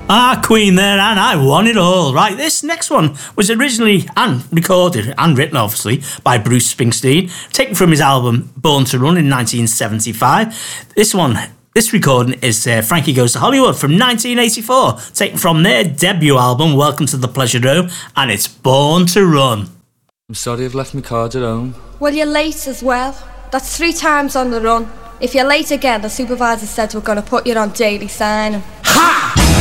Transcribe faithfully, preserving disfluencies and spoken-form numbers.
Ah, Queen there, and I won it all. Right, this next one was originally and recorded and written, obviously, by Bruce Springsteen, taken from his album Born to Run in nineteen seventy-five. This one, this recording is uh, Frankie Goes to Hollywood from nineteen eighty-four, taken from their debut album, Welcome to the Pleasure Dome, and it's Born to Run. I'm sorry I've left my card at home. Well, you're late as well. That's three times on the run. If you're late again, the supervisor said we're going to put you on daily signing.